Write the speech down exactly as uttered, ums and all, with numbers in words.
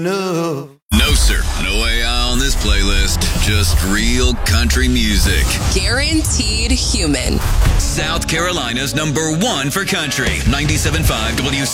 No. No, sir. No A I on this playlist. Just real country music. Guaranteed human. South Carolina's number one for country. ninety-seven point five W